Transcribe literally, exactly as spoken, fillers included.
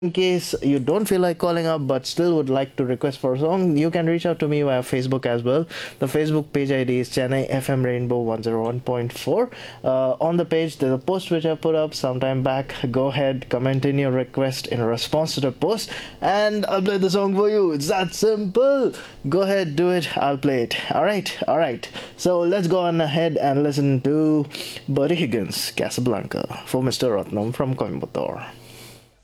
In case you don't feel like calling up but still would like to request for a song, you can reach out to me via Facebook as well. The Facebook page I D is Chennai F M Rainbow one oh one point four. Uh, on the page, there's a post which I put up sometime back. Go ahead, comment in your request in response to the post, and I'll play the song for you. It's that simple. Go ahead, do it. I'll play it. All right, all right. So let's go on ahead and listen to Buddy Higgins, Casablanca, for mister Ratnam from Coimbatore.